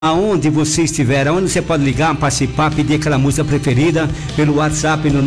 Aonde você estiver, aonde você pode ligar, participar, pedir aquela música preferida pelo WhatsApp no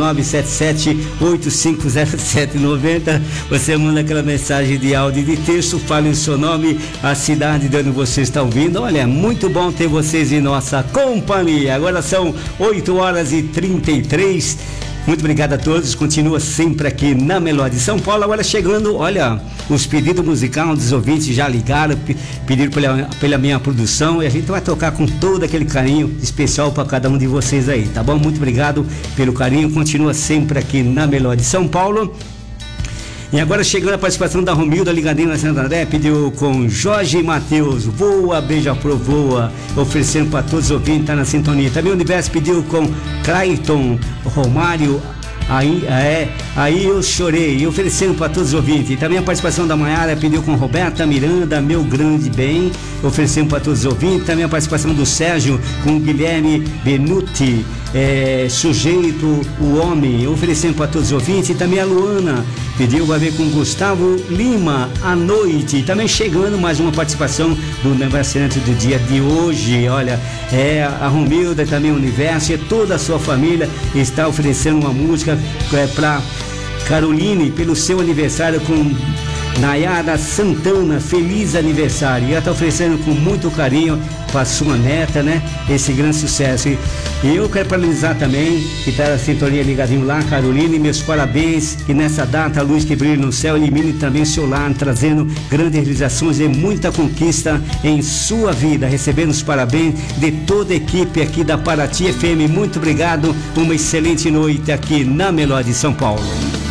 977-850790. Você manda aquela mensagem de áudio e de texto, fale o seu nome, a cidade de onde você está ouvindo. Olha, é muito bom ter vocês em nossa companhia. Agora são 8h33. Muito obrigado a todos, continua sempre aqui na Melódia de São Paulo. Agora chegando, olha, os pedidos musicais dos ouvintes já ligaram, pediram pela minha produção, e a gente vai tocar com todo aquele carinho especial para cada um de vocês aí, tá bom? Muito obrigado pelo carinho, continua sempre aqui na Melódia de São Paulo. E agora chegando a participação da Romilda Ligadinho na Santo André, pediu com Jorge Matheus, Voa, Beija-Flor, Voa, oferecendo para todos os ouvintes, tá na sintonia. Também o Universo pediu com Clayton, Romário, aí eu chorei, oferecendo para todos os ouvintes. E também a participação da Maiara pediu com Roberta Miranda, Meu Grande Bem, oferecendo para todos os ouvintes. Também a participação do Sérgio com Guilherme Benuti, Sujeito, o Homem, oferecendo para todos os ouvintes. E também a Luana pediu, vai ver com Gustavo Lima, À Noite. E também chegando mais uma participação do aniversariante do dia de hoje. Olha, a Romilda e também o Universo e toda a sua família está oferecendo uma música para Caroline pelo seu aniversário com Nayara Santana, feliz aniversário. E ela está oferecendo com muito carinho para sua neta, né? Esse grande sucesso. E eu quero parabenizar também, que está na sintonia ligadinho lá, Caroline, meus parabéns. Que nessa data, a luz que brilha no céu ilumine também o seu lar, trazendo grandes realizações e muita conquista em sua vida. Recebendo os parabéns de toda a equipe aqui da Paraty FM. Muito obrigado, uma excelente noite aqui na Melódia de São Paulo.